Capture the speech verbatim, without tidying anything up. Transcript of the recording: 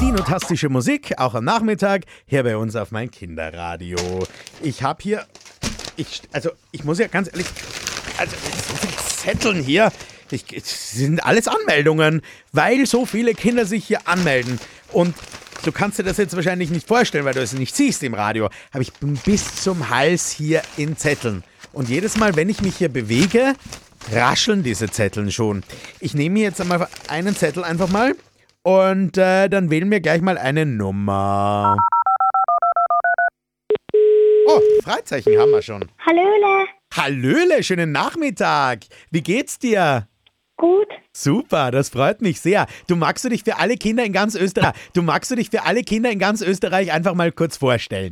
Dino-tastische Musik, auch am Nachmittag, hier bei uns auf mein Kinderradio. Ich habe hier, ich, also ich muss ja ganz ehrlich, also so viele Zetteln hier, ich, es sind alles Anmeldungen, weil so viele Kinder sich hier anmelden. Und du kannst dir das jetzt wahrscheinlich nicht vorstellen, weil du es nicht siehst im Radio, aber ich bin bis zum Hals hier in Zetteln. Und jedes Mal, wenn ich mich hier bewege, rascheln diese Zetteln schon. Ich nehme jetzt einmal einen Zettel einfach mal und äh, dann wählen wir gleich mal eine Nummer. Oh, Freizeichen haben wir schon. Hallöle. Hallöle, schönen Nachmittag. Wie geht's dir? Gut. Super, das freut mich sehr. Du magst du dich für alle Kinder in ganz Österreich, du magst du dich für alle Kinder in ganz Österreich einfach mal kurz vorstellen?